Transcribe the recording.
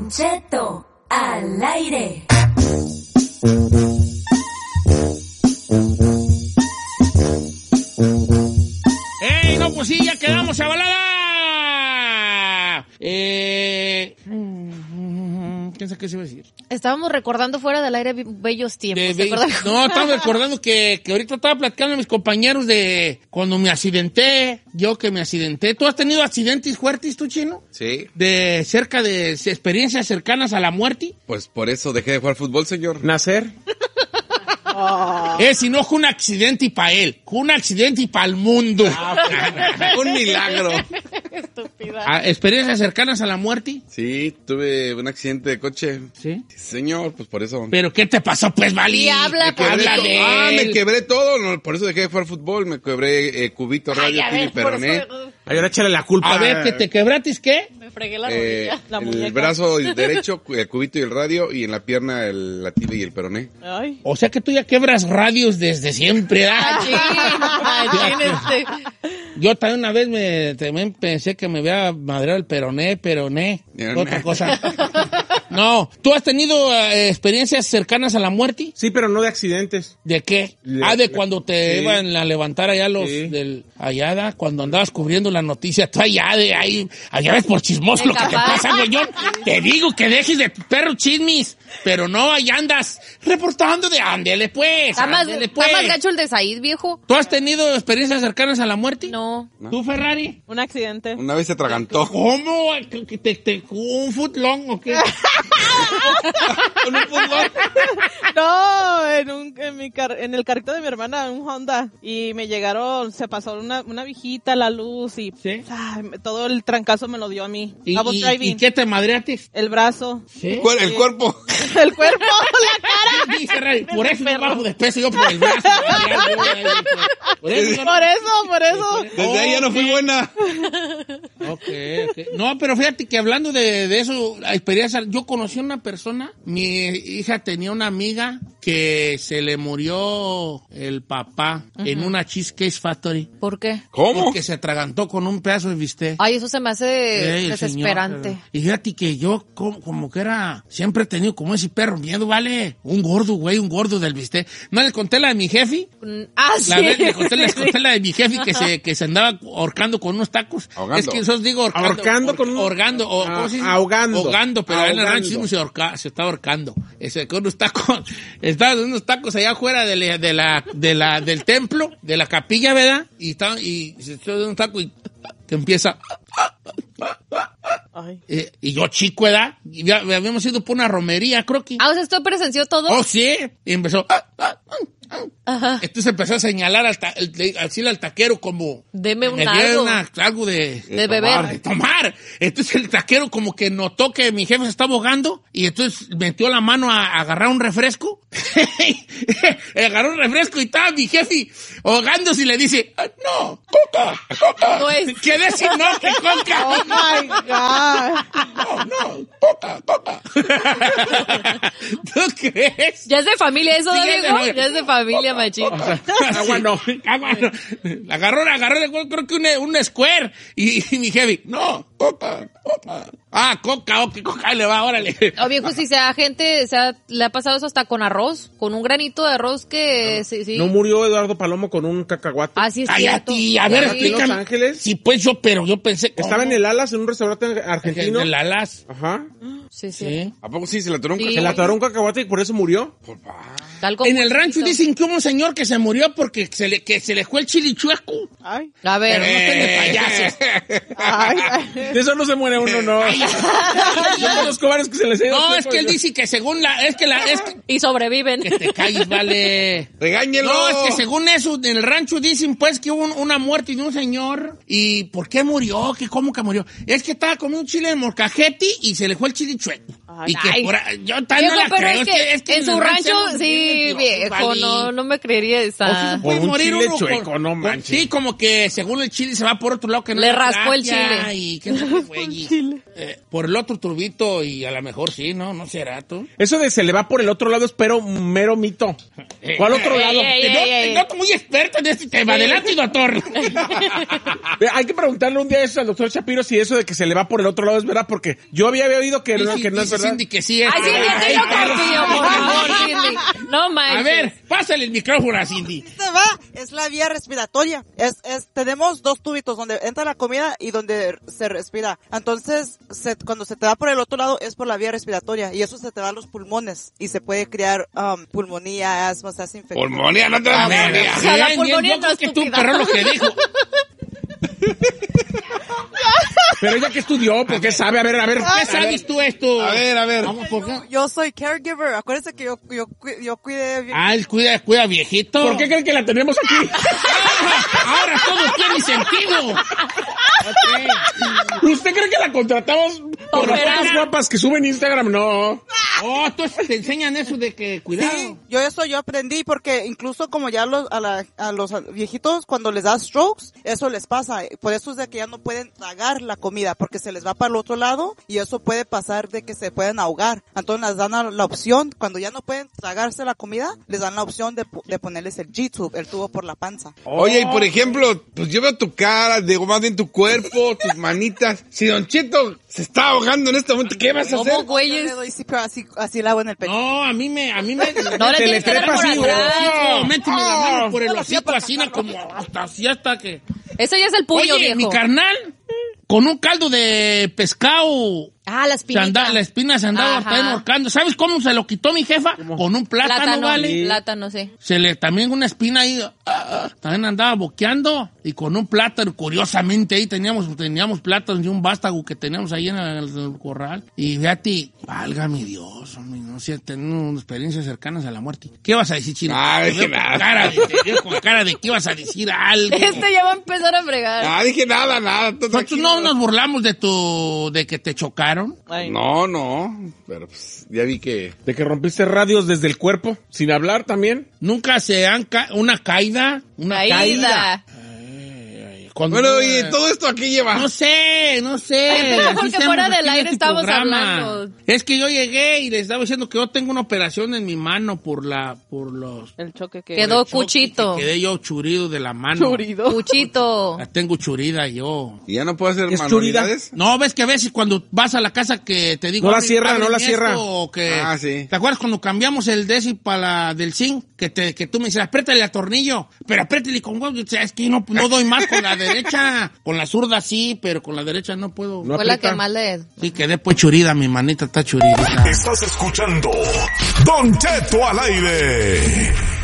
Don Cheto al aire. ¡Ey! No, pues sí, ya quedamos, chavalada. ¿Quién sabe qué se iba a decir? Estábamos recordando fuera del aire bellos tiempos. No, estaba recordando que ahorita estaba platicando a mis compañeros de cuando me accidenté. Yo que me accidenté. ¿Tú has tenido accidentes fuertes, tú, Chino? Sí. De cerca de experiencias cercanas a la muerte. Pues por eso dejé de jugar fútbol, señor. Nacer. Si no, fue un accidente para él. Fue un accidente para el mundo. Un milagro. Estúpida. ¿Experiencias cercanas a la muerte? Sí, tuve un accidente de coche. Sí. Sí, señor, pues por eso. ¿Pero qué te pasó, pues, Vali? Y habla, Me quebré todo, no, por eso dejé de jugar fútbol. Me quebré cubito, radio, a tibia y ver, por peroné. eso Ay, ahora échale la culpa. A ver, ¿que te quebratis qué? me fregué la rodilla. La El muñeca. brazo derecho, el cubito y el radio, y en la pierna la tibia y el peroné. Ay. O sea que tú ya quebras radios desde siempre, ¿ah? Yo también una vez también pensé que me había madreado el peroné. Otra cosa. No, ¿tú has tenido experiencias cercanas a la muerte? Sí, pero no de accidentes. ¿De qué? De cuando te Sí. iban a levantar allá los Sí. del allá, cuando andabas cubriendo la noticia, tú allá ves por chismoso lo que te pasa, güey. Yo te digo que dejes de perro chismis, pero no, allá andas reportando de ándele pues. Está más gacho el de Said, viejo. ¿Tú has tenido experiencias cercanas a la muerte? No. ¿Tú, Ferrari? Un accidente. Una vez se atragantó. ¿Cómo? ¿Un footlong o qué? ¿Con un footlong? No, en el carrito de mi hermana, un Honda. Y me llegaron, se pasó una viejita, la luz y ¿Sí? todo el trancazo me lo dio a mí. ¿Y driving. qué te madreaste? El brazo. ¿Sí? El cuerpo. El cuerpo, la cara. Sí, Ferrari, por eso yo bajo de peso, yo por el brazo. Por eso. Por eso. Desde ahí ya no fui buena. Okay. No, pero fíjate que hablando de eso, la experiencia, yo conocí a una persona, mi hija tenía una amiga que se le murió el papá en una Cheesecake Factory. ¿Por qué? ¿Cómo? Porque se atragantó con un pedazo de bistec. Ay, eso se me hace Ey, desesperante. señor. Y fíjate que yo como que siempre he tenido como ese perro miedo, ¿vale? Un gordo del bistec. ¿No les conté la de mi jefe? Sí. Les conté la de mi jefe que se andaba ahorcando con unos tacos. Ahogando. Es que eso digo ahorcando con ¿cómo se dice? Ahogando. Pero en el rancho se estaba ahorcando. Con unos tacos, estaba dando unos tacos allá afuera del templo, de la capilla, ¿verdad? Y se estaba dando un taco y que empieza. Ay. Y yo chico, ¿verdad? Y ya habíamos ido por una romería, creo que. O sea, ¿esto presenció todo? Oh, sí. Y empezó. Ajá. Entonces empezó a señalar al taquero como... Deme me dio algo de beber. De tomar. Entonces el taquero como que notó que mi jefe se estaba ahogando y entonces metió la mano a agarrar un refresco. Agarró un refresco y estaba mi jefe ahogándose y le dice, no, coca. No es. ¿Qué decir no que coca? Oh my God. No, coca. ¿Tú crees? ¿Ya es de familia eso, Sí, Diego? Ya es de familia, machito. Agua no. Agarró, creo que un square. Y mi jefe, no, coca. Coca, le va, órale. O viejo, si le ha pasado eso hasta con arroz, con un granito de arroz que sí. ¿No murió Eduardo Palomo con un cacahuate? Ah, sí, es cierto. A ver, ¿Aquí en Los explícame. Ángeles? Sí, pues yo pensé... Estaba en el Alas, en un restaurante argentino. En el Alas. Ajá. Sí. Sí. ¿A poco sí se le atoró un Sí. Se le atoró un cacahuate y por eso murió. Tal como En el rancho chiquito. dicen que hubo un señor que se murió porque se le fue el chilichueco. Ay. A Pero ver. no estén de payasos. Ay. De eso no se muere uno, no. Yo conozco varios que se les ha ido No, el es que él tiempo. dice que según Y sobreviven. Que te calles, vale. ¡Regáñelo! No, es que según eso, en el rancho dicen pues que hubo una muerte de un señor. ¿Y por qué murió? ¿Cómo que murió? Es que estaba comiendo un chile en molcajete y se le fue el chile chueco. Y que Ay. yo también Viejo, no la pero creo. es que en su rancho, sí, viejo, vale. no me creería esa. Con un chile uno chueco, no manches. Sí, como que según el chile se va por otro lado que no Le es la raspó el tráquea chile. Y qué sé qué fue allí. Por el otro turbito y a lo mejor sí, ¿no? No será tú. Eso de se le va por el otro lado es pero mero mito. ¿Cuál otro lado? Te noto muy experto en este tema. Adelante, doctor. Hay que preguntarle un día eso al doctor Shapiro si eso de que se le va por el otro lado es verdad, porque yo había oído que, no, que no es Dice verdad. Cindy que sí es. Ay, Cindy, Ay, yo confío, por favor, Cindy. No manches. a ver, pásale el micrófono a Cindy. Se va, es la vía respiratoria. Tenemos dos tubitos donde entra la comida y donde se respira. Entonces, cuando se te va por el otro lado es por la vía respiratoria y eso se te va a los pulmones y se puede crear pulmonía, asma, se hace infección. Pulmonía, no te da pulmonía. O sea, la Bien, pulmonía yo no creo es que tú, estúpida. perro, lo que dijo. Pero ella que estudió, porque sabe, a ver. ¿Qué sabes tú esto? A ver. Vamos, ¿por qué? Yo soy caregiver. Acuérdense que yo cuidé bien. Ah, él cuida viejito. ¿Por qué creen que la tenemos aquí? Ahora todo tiene sentido. ¿Usted cree que la contratamos por las Operada. fotos guapas que suben Instagram? No. Oh, entonces te enseñan eso de que cuidado. Sí, yo aprendí porque incluso como ya a los viejitos cuando les da strokes, eso les pasa. Por eso es de que ya no pueden tragar la comida porque se les va para el otro lado y eso puede pasar de que se pueden ahogar. Entonces les dan la opción, cuando ya no pueden tragarse la comida, les dan la opción de ponerles el G-tube, el tubo por la panza. Oye, y por ejemplo, pues yo veo tu cara, digo más bien tu cuerpo, tus manitas. Si Don Cheto se está ahogando en este momento, ¿qué vas a hacer? ¿Cómo, Yo güeyes? le doy, sí, pero así la hago en el pecho. No, a mí me No le Se tienes le que dar trepa por así, atrás. No, méteme la mano por el hocico así, ¿no? Como hasta que... Eso ya es el puño, Oye, viejo. mi carnal, con un caldo de pescado... Ah, la espinita. La espina se andaba Ajá. hasta enhorcando. ¿Sabes cómo se lo quitó mi jefa? Con un plátano, ¿vale? Plátano, sí. Se le también una espina ahí, también andaba boqueando y con un plátano, curiosamente ahí teníamos plátanos y un vástago que teníamos ahí en el corral. Y fíjate, válgame Dios, hombre, no sé, tenemos experiencias cercanas a la muerte. ¿Qué vas a decir, Chino? Ah, Te dije veo nada. te veo con cara de que ibas a decir algo. Ya va a empezar a fregar. Ah, dije nada. Nosotros no nos burlamos de que te chocaron. Ay. No, pero pues ya vi que... De que rompiste radios desde el cuerpo, sin hablar también. Nunca se han una caída. Caída. Cuando Bueno, y todo esto aquí lleva... No sé. Porque Así fuera estamos del aquí en aire este estamos programa. hablando. Es que yo llegué y les estaba diciendo que yo tengo una operación en mi mano por los... El choque que... Quedó choque, cuchito. que quedé yo churido de la mano. Churido. Cuchito. La tengo churida yo. ¿Y ya no puedo hacer ¿Es manualidades? No, ves que a veces cuando vas a la casa que te digo... No la "Abre, cierra, ábreme no la esto", cierra. o que, Ah, sí. ¿te acuerdas cuando cambiamos el DESI para del zinc? Que tú me dices, apriétale el tornillo, pero apriétale con huevo. O sea, es que no doy más con la derecha. Con la zurda sí, pero con la derecha no puedo. No Fue la aprieta. que más le... Sí, quedé pues churida, mi manita está churida. Estás escuchando Don Cheto al aire.